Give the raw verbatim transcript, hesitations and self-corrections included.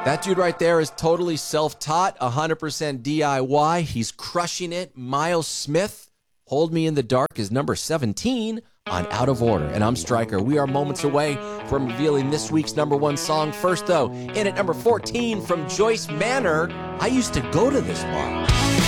That dude right there is totally self-taught, one hundred percent D I Y. He's crushing it. Miles Smith, Hold Me in the Dark, is number seventeen on Out of Order. And I'm Stryker. We are moments away from revealing this week's number one song. First, though, in at number fourteen from Joyce Manor, I Used to Go to This Bar.